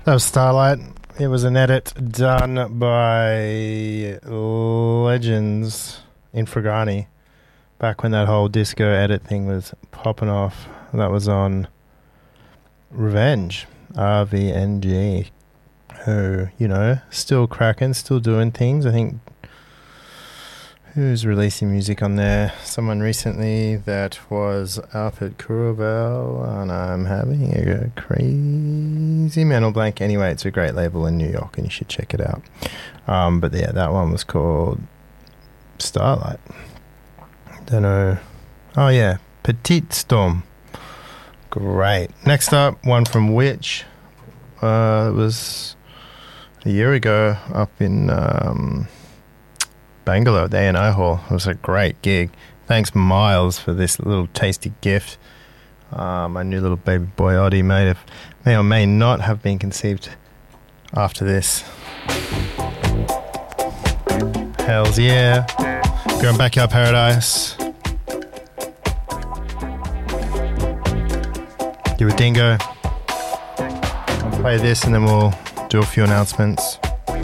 That was Starlight. It was an edit done by Legends Infragani back when that whole disco edit thing was popping off. That was on Revenge, RVNG, who, you know, still cracking, still doing things. I think who's releasing music on there? Someone recently that was Alfred Kurovel, and I'm having a crazy mental blank. Anyway, it's a great label in New York, and you should check it out. But yeah, that one was called Starlight. Don't know. Oh yeah, Petite Storm. Great. Next up, one from Witch. It was a year ago up in Bangalore, the A&I Hall. It was a great gig. Thanks, Miles, for this little tasty gift. My new little baby boy Oddie may or may not have been conceived after this. Hells yeah. Going Backyard Paradise. You a dingo. I'll play this and then we'll do a few announcements.